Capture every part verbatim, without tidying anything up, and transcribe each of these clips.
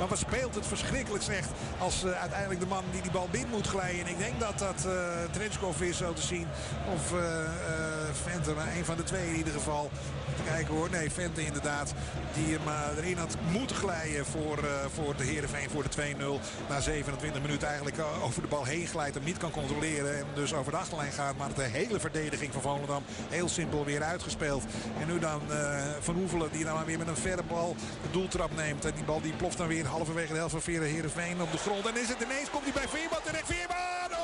Maar wat speelt het verschrikkelijk slecht als uh, uiteindelijk de man die die bal binnen moet glijden. En ik denk dat dat uh, Trenchkov is zo te zien. Of uh, uh, Vente, maar een van de twee in ieder geval. Even kijken hoor. Nee, Vente inderdaad. Die hem uh, erin had moeten glijden voor, uh, voor de Heerenveen voor de twee nul. Na zevenentwintig minuten eigenlijk uh, over de bal heen glijdt. Hem niet kan controleren. En dus over de achterlijn gaat. Maar de hele verdediging van Volendam heel simpel weer uitgespeeld. En nu dan uh, Van Hoevelen die dan weer met een verre bal de doeltrap neemt. En die bal die ploft dan weer halverwege de helft van Heerenveen op de grond. En is het ineens, komt hij bij Veerman terecht. Veerman!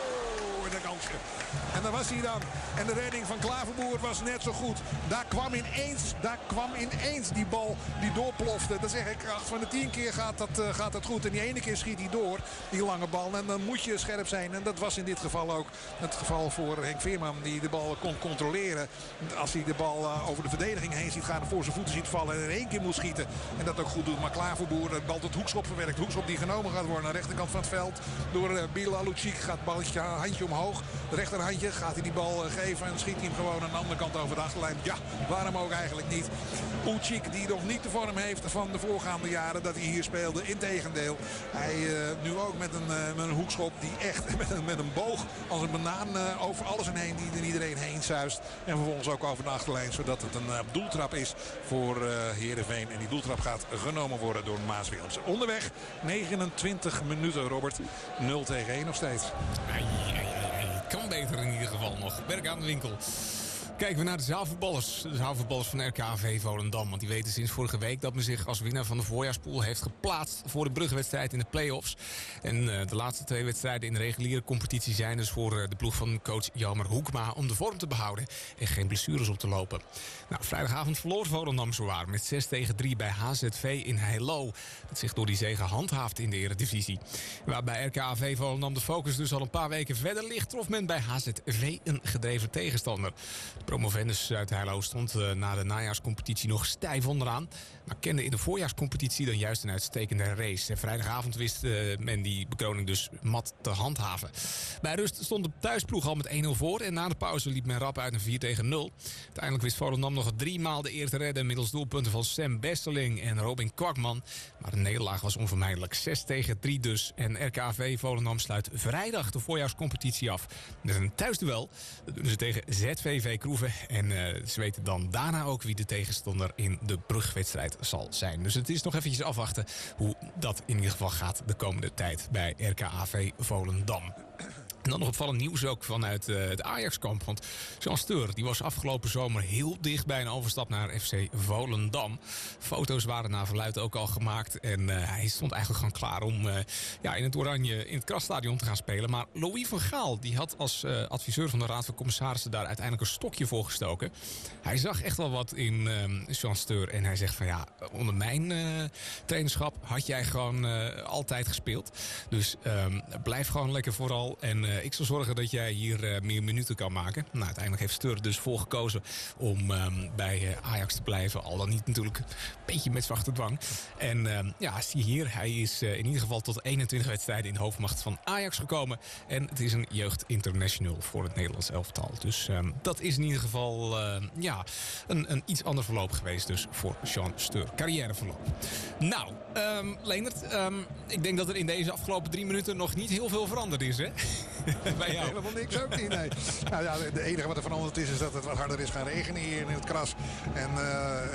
Oh! En een kansje. En daar was hij dan. En de redding van Klaverboer was net zo goed. Daar kwam ineens, daar kwam ineens die bal die doorplofte. Dat zeg ik, acht van de tien keer gaat dat, uh, gaat dat goed. En die ene keer schiet hij door, die lange bal. En dan moet je scherp zijn. En dat was in dit geval ook het geval voor Henk Veerman. Die de bal kon controleren. Als hij de bal uh, over de verdediging heen ziet gaan. Voor zijn voeten ziet vallen. En in één keer moet schieten. En dat ook goed doet. Maar Klaverboer de bal tot Hoekschop verwerkt. Hoekschop die genomen gaat worden aan de rechterkant van het veld. Door uh, Bilal Lucic gaat het balletje, handje omhoog. De rechterhandje gaat hij die bal uh, geven. En schiet hij hem gewoon aan de andere kant over de achterlijn. Ja, waarom ook eigenlijk niet. Lucic die nog niet de vorm heeft van de voorgaande jaren dat hij hier speelde. Integendeel. Hij uh, nu ook met een, uh, met een hoekschop die echt met een, met een boog als een banaan uh, over alles en heen die er iedereen heen zuist. En vervolgens ook over de achterlijn. Zodat het een uh, doeltrap is voor uh, Heerenveen. En die doeltrap gaat genomen worden door Maas Willemsen. Onderweg negenentwintig minuten, Robert. nul tegen één nog steeds. Ai, ai, ai, ai. Kan beter in ieder geval nog. Werk aan de winkel. Kijken we naar de zaalvoetballers. De zaalvoetballers van R K A V Volendam. Want die weten sinds vorige week dat men zich als winnaar van de voorjaarspool heeft geplaatst voor de brugwedstrijd in de play-offs. En uh, de laatste twee wedstrijden in de reguliere competitie zijn dus voor uh, de ploeg van coach Jelmer Hoekma om de vorm te behouden en geen blessures op te lopen. Nou, vrijdagavond verloor Volendam zowaar met zes tegen drie bij H Z V in Heilo. Dat zich door die zege handhaaft in de Eredivisie. Waarbij R K A V Volendam de focus dus al een paar weken verder ligt, trof men bij H Z V een gedreven tegenstander. Promovendus uit Heilo stond uh, na de najaarscompetitie nog stijf onderaan. Maar kende in de voorjaarscompetitie dan juist een uitstekende race. En vrijdagavond wist uh, men die bekroning dus mat te handhaven. Bij rust stond de thuisploeg al met één nul voor. En na de pauze liep men rap uit een vier tegen nul. Uiteindelijk wist Volendam nog drie maal de eer te redden middels doelpunten van Sam Besseling en Robin Kwakman. Maar de nederlaag was onvermijdelijk. zes tegen drie dus. En R K A V Volendam sluit vrijdag de voorjaarscompetitie af. Met een thuisduel. Dat doen ze tegen Z V V Kroeven. En uh, ze weten dan daarna ook wie de tegenstander in de brugwedstrijd zal zijn. Dus het is nog eventjes afwachten hoe dat in ieder geval gaat de komende tijd bij R K A V Volendam. En dan nog opvallend nieuws ook vanuit uh, het Ajax-kamp. Want Jean Steur die was afgelopen zomer heel dicht bij een overstap naar F C Volendam. Foto's waren naar verluidt ook al gemaakt. En uh, hij stond eigenlijk gewoon klaar om uh, ja, in het Oranje in het Krasstadion te gaan spelen. Maar Louis van Gaal die had als uh, adviseur van de Raad van Commissarissen daar uiteindelijk een stokje voor gestoken. Hij zag echt wel wat in uh, Jean Steur. En hij zegt van ja, onder mijn uh, trainerschap had jij gewoon uh, altijd gespeeld. Dus um, blijf gewoon lekker vooral. En uh, ik zal zorgen dat jij hier uh, meer minuten kan maken. Nou, uiteindelijk heeft Steur dus voor gekozen om um, bij uh, Ajax te blijven. Al dan niet natuurlijk een beetje met zachte dwang. En um, ja, zie hier, hij is uh, in ieder geval tot eenentwintig wedstrijden in de hoofdmacht van Ajax gekomen. En het is een jeugd international voor het Nederlands elftal. Dus um, dat is in ieder geval uh, ja, een, een iets ander verloop geweest dus voor Jean Steur. Carrièreverloop. Nou, um, Leendert, um, ik denk dat er in deze afgelopen drie minuten nog niet heel veel veranderd is, hè? Bij jou. Helemaal niks ook niet, nee. Nou ja, de enige wat er veranderd is, is dat het wat harder is gaan regenen hier in het Kras. En uh,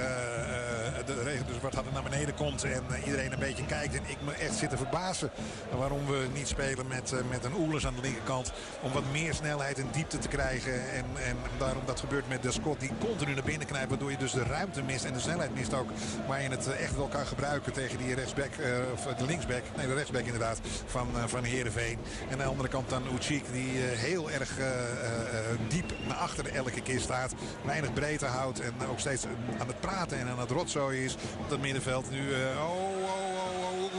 uh, de regen dus wat harder naar beneden komt en uh, iedereen een beetje kijkt. En ik me echt zit te verbazen waarom we niet spelen met, uh, met een Oelers aan de linkerkant. Om wat meer snelheid en diepte te krijgen. En, en daarom dat gebeurt met de Scott die continu naar binnen knijpt. Waardoor je dus de ruimte mist en de snelheid mist ook. Waar je het uh, echt wel kan gebruiken tegen die rechtsback, uh, of de linksback. Nee, de rechtsback inderdaad van, uh, van Heerenveen. En aan de andere kant dan Ucik die uh, heel erg uh, uh, diep naar achter elke keer staat. Weinig breedte houdt en ook steeds aan het praten en aan het rotzooien is op dat middenveld. Nu, uh, oh, oh, oh, oh, die moet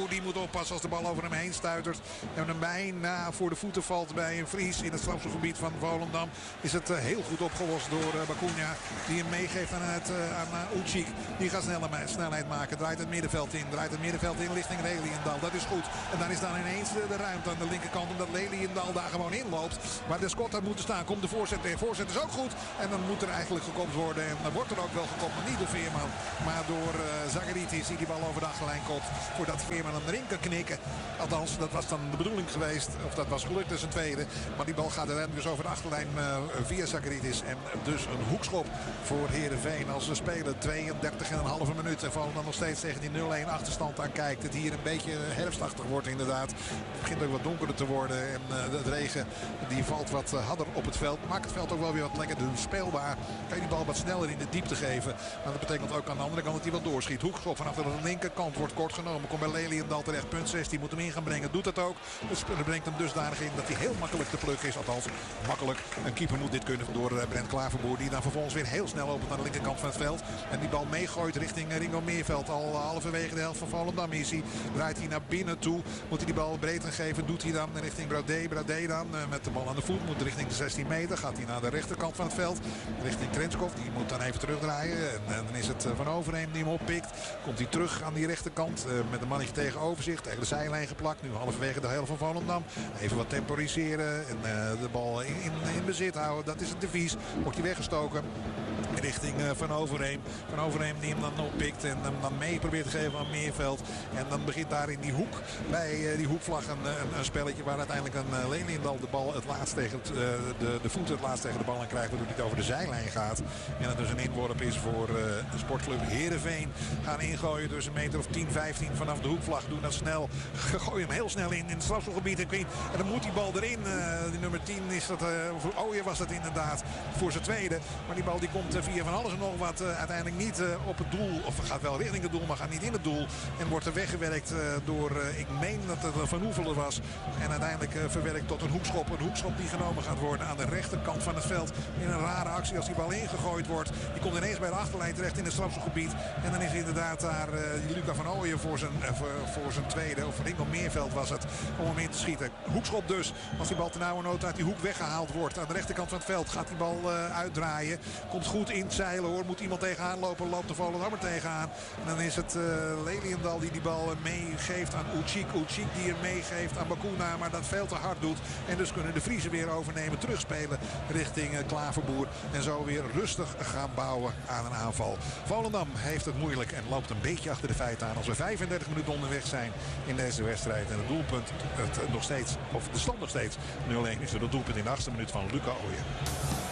oppassen als de bal over hem heen stuitert. En hem bijna voor de voeten valt bij een Vries in het strafschopgebied van Volendam. Is het uh, heel goed opgelost door uh, Bacuna. Die hem meegeeft aan, het, uh, aan uh, Ucik. Die gaat snelle, snelheid maken. Draait het middenveld in. Draait het middenveld in richting Leliendal. Dat is goed. En dan is dan ineens de, de ruimte aan de linkerkant. Omdat Leliendal daar gewoon in loopt. Waar de Scott had moeten staan. Komt de voorzet. De voorzet is ook goed. En dan moet er eigenlijk gekopt worden. En dan wordt er ook wel gekopt. Maar niet door Veerman. Maar door uh, Zagaritis die die bal over de achterlijn kopt. Voordat Veerman hem erin kan knikken. Althans, dat was dan de bedoeling geweest. Of dat was gelukt, dus een tweede. Maar die bal gaat uiteindelijk dus over de achterlijn uh, via Zagaritis. En dus een hoekschop voor Heerenveen. Als we spelen tweeëndertig en een halve minuut. En vallen dan nog steeds tegen die nul-een achterstand aan kijkt. Het hier een beetje herfstachtig wordt inderdaad. Het begint ook wat donkerder te worden. En uh, de, de regen die valt wat uh, harder op het veld. Maakt het veld ook wel weer wat lekker speelbaar. Kan je die bal wat sneller in de diepte geven. Maar dat betekent ook aan de andere kant dat hij wat doorschiet. Hoekschop vanaf de linkerkant wordt kort genomen. Komt bij Leliendal terecht. Punt zestien moet hem in gaan brengen. Doet dat ook. Het brengt hem dusdanig in dat hij heel makkelijk te plukken is. Althans, makkelijk. Een keeper moet dit kunnen door uh, Brent Klaverboer. Die dan vervolgens weer heel snel opent aan de linkerkant van het veld. En die bal meegooit richting uh, Ringo Meerveld. Al uh, halverwege de helft van Volendam is hij. Draait hij naar binnen toe. Moet hij die bal breed gaan geven. Doet hij dan richting Brodé. Brodé dan uh, met de bal aan de voet. Moet richting de zestien meter. Gaat hij naar de rechterkant van het veld. Richting Krenskov. Die moet dan even terugdraaien. En, en dan is het uh, Van Overheem die hem oppikt. Komt hij terug aan die rechterkant. Uh, met een mannetje tegenover zich. Tegen de zijlijn geplakt. Nu halverwege de helft van Volendam. Even wat temporiseren. En uh, de bal in, in, in bezit houden. Dat is het devies. Wordt hij weggestoken. Richting uh, Van Overheem. Van Overheem die hem dan oppikt en hem dan mee probeert te geven aan Meerveld. En dan begint daar in die hoek, bij uh, die hoekvlag, een, een, een spelletje waar uiteindelijk een uh, Leliendal de bal het laatst tegen het, uh, de, de voet het laatst tegen de bal aan krijgt. Waardoor hij het over de zijlijn gaat. En het dus een inworp is voor uh, de sportclub Heerenveen. Gaan ingooien dus een meter of tien, vijftien vanaf de hoekvlag. Doen dat snel. Gooi hem heel snel in, in het strafschopgebied. En, en dan moet die bal erin. Uh, die nummer tien is dat, uh, voor Ooyen was dat inderdaad voor zijn tweede. Maar die bal die komt uh, via van alles en nog wat uh, uiteindelijk niet uh, op het doel. Of gaat wel richting het doel, maar gaat niet in het doel. En wordt er weggewerkt uh, door, uh, ik meen dat het uh, Van Oevelen was. En uiteindelijk uh, verwerkt tot een hoekschop. Een hoekschop die genomen gaat worden aan de rechterkant van het veld. In een rare actie als die bal ingegooid wordt. Die komt ineens bij de achterlijn terecht in het strafschopgebied. En dan is inderdaad daar uh, Luca van Ooyen voor zijn, uh, voor, voor zijn tweede. Of Ringo Meerveld was het. Om hem in te schieten. Hoekschop dus. Als die bal ten nauwe nood uit die hoek weggehaald wordt. Aan de rechterkant van het veld gaat die bal uh, uitdraaien. Komt goed in het zeilen hoor. Moet iemand tegenaan lopen. Loopt de Volendammer tegenaan. En dan is het uh, Leliendal die die bal meegeeft aan Ucik. Ucik die hem meegeeft aan Bacuna. Maar dat veel te hard doet. En dus kunnen de Vriezen weer overnemen. Terugspelen richting uh, Klaverboer. En zo weer rustig gaan bouwen aan een aanval. Volendam heeft het moeilijk en loopt een beetje achter de feiten aan. Als we vijfendertig minuten onderweg zijn in deze wedstrijd. En het doelpunt het nog steeds, of de stand nog steeds nul-een is. Het doelpunt in de achtste minuut van Luca Ooyen.